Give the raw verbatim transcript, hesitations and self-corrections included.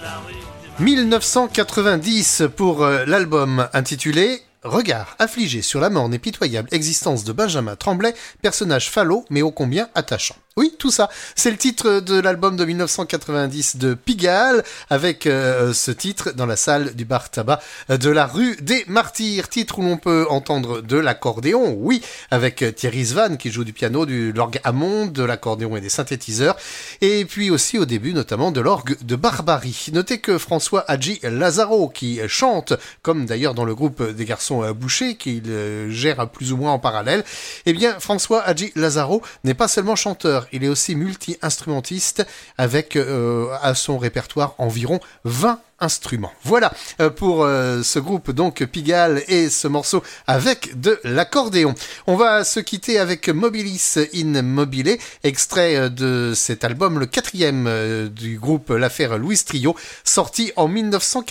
mille neuf cent quatre-vingt-dix pour euh, l'album intitulé Regard affligé sur la morne et pitoyable existence de Benjamin Tremblay, personnage falot mais ô combien attachant. Oui, tout ça, c'est le titre de l'album de mille neuf cent quatre-vingt-dix de Pigalle, avec euh, ce titre dans la salle du bar tabac de la rue des Martyrs. Titre où l'on peut entendre de l'accordéon, oui, avec Thierry Svan qui joue du piano, du l'orgue Hammond, de l'accordéon et des synthétiseurs, et puis aussi au début notamment de l'orgue de Barbarie. Notez que François Hadji Lazaro, qui chante, comme d'ailleurs dans le groupe des Garçons Boucher, qu'il euh, gère plus ou moins en parallèle, eh bien François Hadji Lazaro n'est pas seulement chanteur, il est aussi multi-instrumentiste avec euh, à son répertoire environ vingt instruments. Voilà euh, pour euh, ce groupe donc Pigalle et ce morceau avec de l'accordéon. On va se quitter avec Mobilis in Mobile, extrait euh, de cet album, le quatrième euh, du groupe L'Affaire Louis Trio, sorti en mille neuf cent